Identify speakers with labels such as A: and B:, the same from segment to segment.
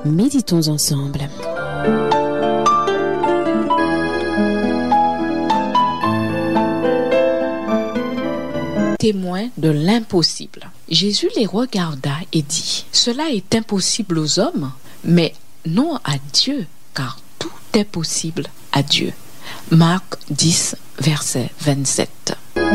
A: Méditons ensemble. Témoins de l'impossible. Jésus les regarda et dit: Cela est impossible aux hommes, mais non à Dieu, car tout est possible à Dieu. Marc 10, verset 27.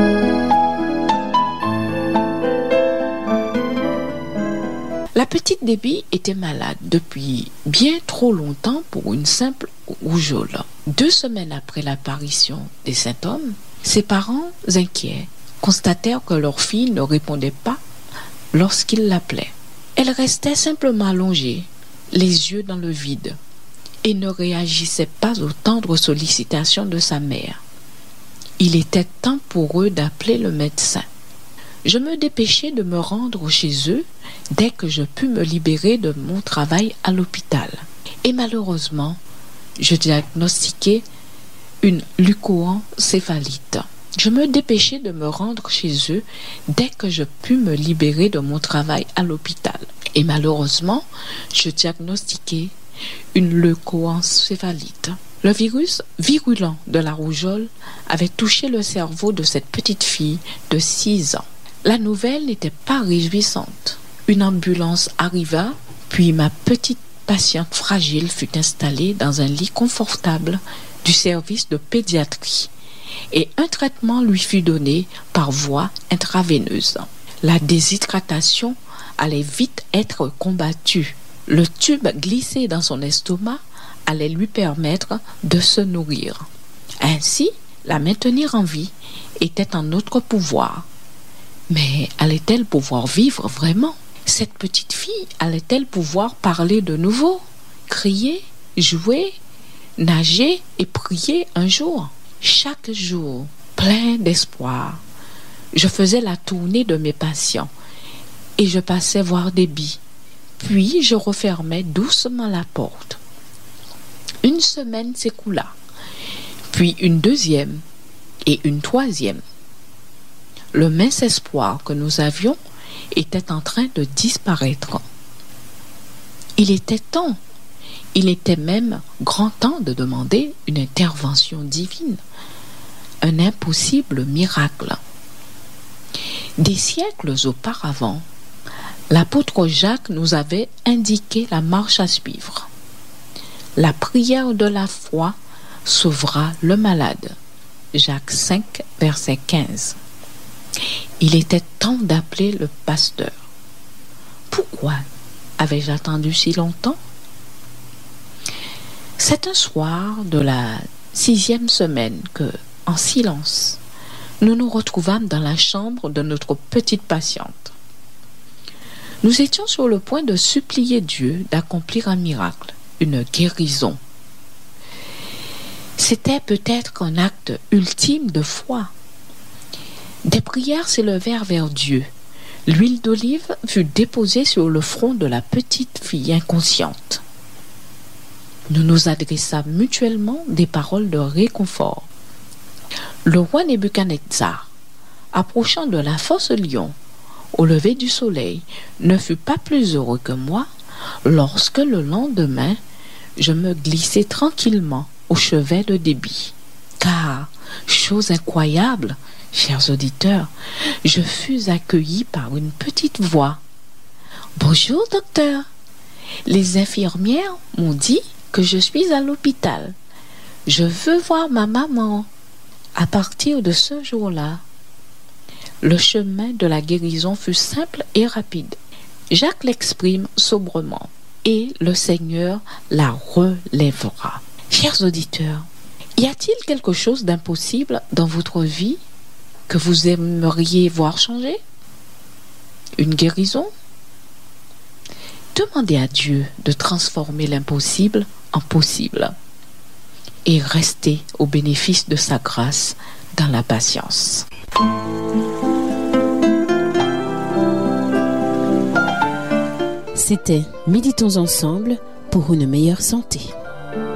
A: La petite Debbie était malade depuis bien trop longtemps pour une simple rougeole. 2 semaines après l'apparition des symptômes, ses parents, inquiets, constatèrent que leur fille ne répondait pas lorsqu'ils l'appelaient. Elle restait simplement allongée, les yeux dans le vide, et ne réagissait pas aux tendres sollicitations de sa mère. Il était temps pour eux d'appeler le médecin. Je me dépêchai de me rendre chez eux dès que je pus me libérer de mon travail à l'hôpital. Et malheureusement, je diagnostiquai une leucoencéphalite. Je me dépêchai de me rendre chez eux dès que je pus me libérer de mon travail à l'hôpital. Et malheureusement, je diagnostiquai une leucoencéphalite. Le virus virulent de la rougeole avait touché le cerveau de cette petite fille de 6 ans. La nouvelle n'était pas réjouissante. Une ambulance arriva, puis ma petite patiente fragile fut installée dans un lit confortable du service de pédiatrie et un traitement lui fut donné par voie intraveineuse. La déshydratation allait vite être combattue. Le tube glissé dans son estomac allait lui permettre de se nourrir. Ainsi, la maintenir en vie était en notre pouvoir. Mais allait-elle pouvoir vivre vraiment? Cette petite fille allait-elle pouvoir parler de nouveau, crier, jouer, nager et prier un jour? Chaque jour, plein d'espoir, je faisais la tournée de mes patients et je passais voir Debbie. Puis je refermais doucement la porte. Une semaine s'écoula, puis une deuxième et une troisième. Le mince espoir que nous avions était en train de disparaître. Il était temps, il était même grand temps de demander une intervention divine, un impossible miracle. Des siècles auparavant, l'apôtre Jacques nous avait indiqué la marche à suivre. La prière de la foi sauvera le malade. Jacques 5, verset 15. Il était temps d'appeler le pasteur. Pourquoi avais-je attendu si longtemps? C'est un soir de la 6e semaine que, en silence, nous nous retrouvâmes dans la chambre de notre petite patiente. Nous étions sur le point de supplier Dieu d'accomplir un miracle, une guérison. C'était peut-être un acte ultime de foi. Des prières s'élevèrent vers Dieu. L'huile d'olive fut déposée sur le front de la petite fille inconsciente. Nous nous adressâmes mutuellement des paroles de réconfort. Le roi Nebuchadnezzar, approchant de la fosse lion, au lever du soleil, ne fut pas plus heureux que moi lorsque le lendemain, je me glissai tranquillement au chevet de Debbie. Car, chose incroyable, chers auditeurs, je fus accueilli par une petite voix. « Bonjour, docteur. Les infirmières m'ont dit que je suis à l'hôpital. Je veux voir ma maman. » À partir de ce jour-là, le chemin de la guérison fut simple et rapide. Jacques l'exprime sobrement et le Seigneur la relèvera. Chers auditeurs, y a-t-il quelque chose d'impossible dans votre vie que vous aimeriez voir changer? Une guérison? Demandez à Dieu de transformer l'impossible en possible et restez au bénéfice de sa grâce dans la patience.
B: C'était Méditons ensemble pour une meilleure santé.